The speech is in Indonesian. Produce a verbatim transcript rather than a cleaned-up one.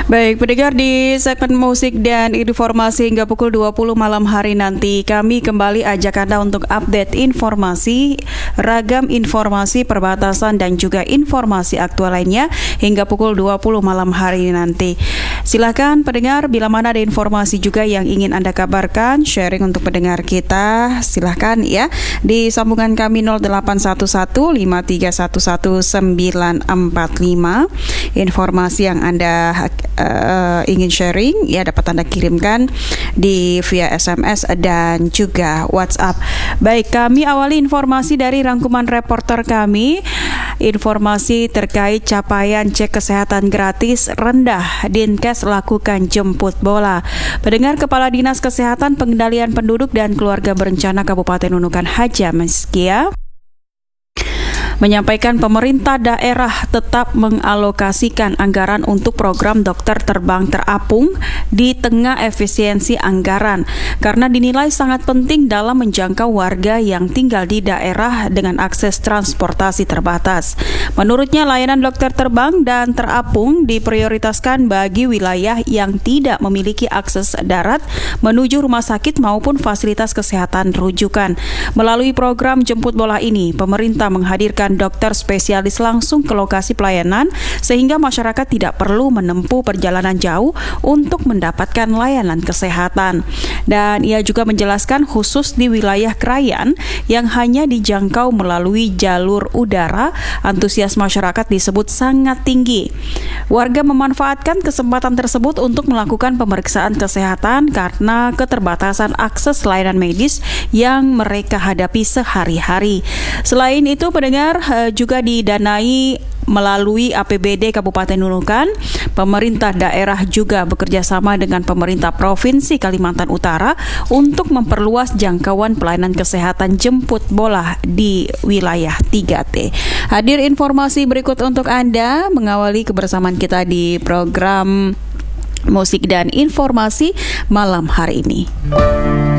Baik, pendengar, di segmen musik dan informasi hingga pukul dua puluh malam hari nanti kami kembali ajak Anda untuk update informasi, ragam informasi perbatasan dan juga informasi aktual lainnya hingga pukul dua puluh malam hari nanti. Silakan pendengar, bila mana ada informasi juga yang ingin Anda kabarkan, sharing untuk pendengar kita, silakan ya di sambungan kami nol delapan satu satu lima tiga satu satu sembilan empat lima. Informasi yang Anda Uh, ingin sharing ya dapat Anda kirimkan di via S M S dan juga WhatsApp. Baik, kami awali informasi dari rangkuman reporter kami. Informasi terkait capaian cek kesehatan gratis rendah, Dinkes lakukan jemput bola. Pendengar, Kepala Dinas Kesehatan Pengendalian Penduduk dan Keluarga Berencana Kabupaten Nunukan Hadza Mazkia menyampaikan pemerintah daerah tetap mengalokasikan anggaran untuk program dokter terbang terapung di tengah efisiensi anggaran karena dinilai sangat penting dalam menjangkau warga yang tinggal di daerah dengan akses transportasi terbatas. Menurutnya, layanan dokter terbang dan terapung diprioritaskan bagi wilayah yang tidak memiliki akses darat menuju rumah sakit maupun fasilitas kesehatan rujukan. Melalui program jemput bola ini, pemerintah menghadirkan dokter spesialis langsung ke lokasi pelayanan sehingga masyarakat tidak perlu menempuh perjalanan jauh untuk mendapatkan layanan kesehatan. Dan ia juga menjelaskan khusus di wilayah Krayan yang hanya dijangkau melalui jalur udara, antusias masyarakat disebut sangat tinggi. Warga memanfaatkan kesempatan tersebut untuk melakukan pemeriksaan kesehatan karena keterbatasan akses layanan medis yang mereka hadapi sehari-hari. Selain itu, pendengar, juga didanai melalui A P B D Kabupaten Nunukan. Pemerintah daerah juga bekerja sama dengan pemerintah Provinsi Kalimantan Utara untuk memperluas jangkauan pelayanan kesehatan jemput bola di wilayah tiga T. Hadir informasi berikut untuk Anda mengawali kebersamaan kita di program musik dan informasi malam hari ini.